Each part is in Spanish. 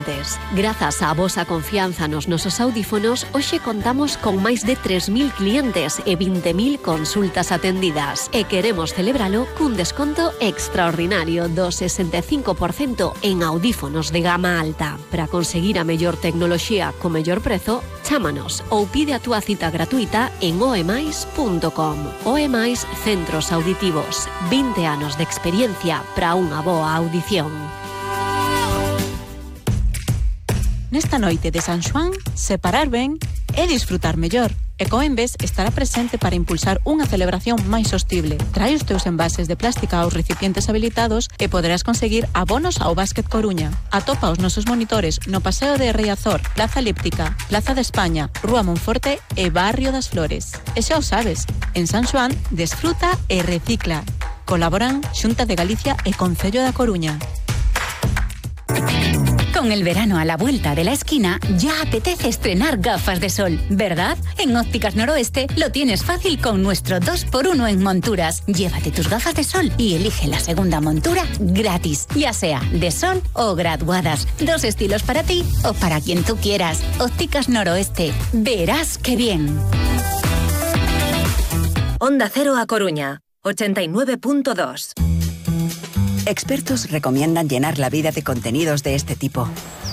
Grazas á vosa confianza nos nosos audífonos, hoxe contamos con máis de 3.000 clientes e 20.000 consultas atendidas. E queremos celebralo cun desconto extraordinario do 65% en audífonos de gama alta. Para conseguir a mellor tecnoloxía co mellor prezo, chámanos ou pide a túa cita gratuita en oemais.com. Oemais Centros Auditivos. 20 anos de experiencia para unha boa audición. Nesta noite de San Xoán, separar ben e disfrutar mellor. Ecoembes estará presente para impulsar unha celebración máis sostible. Trae os teus envases de plástica aos recipientes habilitados e poderás conseguir abonos ao Básquet Coruña. Atopa os nosos monitores no Paseo de Riazor, Plaza Elíptica, Plaza de España, Rúa Monforte e Barrio das Flores. E xa o sabes, en San Xoán, desfruta e recicla. Colaboran Xunta de Galicia e Concello da Coruña. Con el verano a la vuelta de la esquina, ya apetece estrenar gafas de sol, ¿verdad? En Ópticas Noroeste lo tienes fácil con nuestro 2x1 en monturas. Llévate tus gafas de sol y elige la segunda montura gratis, ya sea de sol o graduadas. 2 estilos para ti o para quien tú quieras. Ópticas Noroeste, verás qué bien. Onda Cero A Coruña, 89.2. Expertos recomiendan llenar la vida de contenidos de este tipo.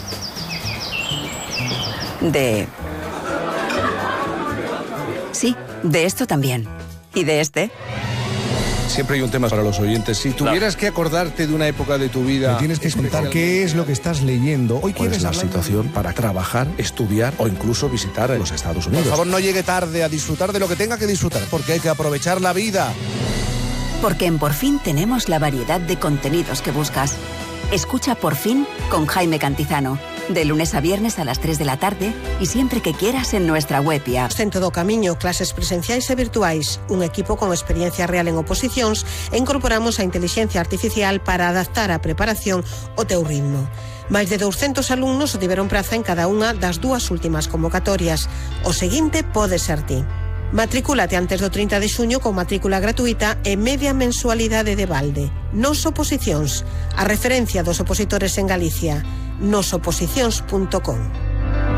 Sí, de esto también. ¿Y de este? Siempre hay un tema para los oyentes. Si tuvieras que acordarte de una época de tu vida... Me tienes que contar qué es lo que estás leyendo. Hoy ¿cuál es la situación para trabajar, estudiar o incluso visitar los Estados Unidos? Por favor, no llegue tarde a disfrutar de lo que tenga que disfrutar, porque hay que aprovechar la vida. Porque en Por Fin tenemos la variedad de contenidos que buscas. Escucha Por Fin con Jaime Cantizano, de lunes a viernes a las 3 de la tarde y siempre que quieras en nuestra web y app. En todo camiño, clases presenciais e virtuais, un equipo con experiencia real en oposicións e incorporamos a inteligencia artificial para adaptar a preparación ao teu ritmo. Máis de 200 alumnos tiveron praza en cada unha das 2 últimas convocatorias. O seguinte pode ser ti. Matricúlate antes do 30 de xuño con matrícula gratuita e media mensualidade de balde. Nos Oposicións, a referencia dos opositores en Galicia. nosoposicións.com.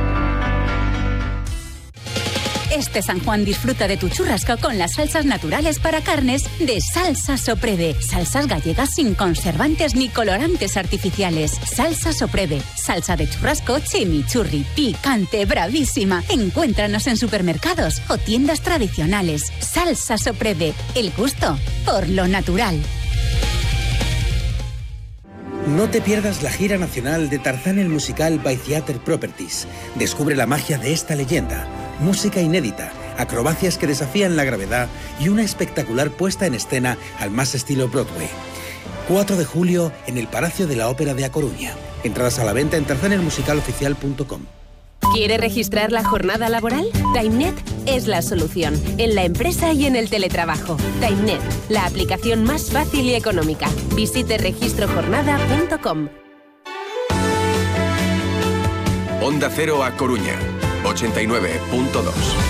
Este San Juan disfruta de tu churrasco con las salsas naturales para carnes de Salsa Soprede. Salsas gallegas sin conservantes ni colorantes artificiales. Salsa Soprede. Salsa de churrasco, chimichurri, picante, bravísima. Encuéntranos en supermercados o tiendas tradicionales. Salsa Soprede. El gusto por lo natural. No te pierdas la gira nacional de Tarzán el musical by Theater Properties. Descubre la magia de esta leyenda. Música inédita, acrobacias que desafían la gravedad y una espectacular puesta en escena al más estilo Broadway. 4 de julio en el Palacio de la Ópera de A Coruña. Entradas a la venta en tarzanelmusicaloficial.com. ¿Quiere registrar la jornada laboral? TimeNet es la solución, en la empresa y en el teletrabajo. TimeNet, la aplicación más fácil y económica. Visite registrojornada.com. Onda Cero A Coruña, 89.2.